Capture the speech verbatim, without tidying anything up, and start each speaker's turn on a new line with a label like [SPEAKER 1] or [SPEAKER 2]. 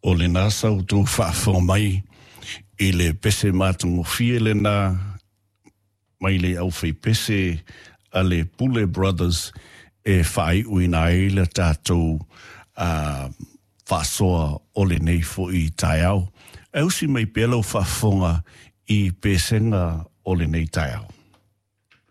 [SPEAKER 1] o le nasa o tu whaafonga mai i le pese mātungo fie le nā mai le au whai pese a le Pule Brothers e whai uina e le tātou uh, whasoa o le nei fo i tai au. E usi mai pelo whaafonga i pesenga o le nei tai au.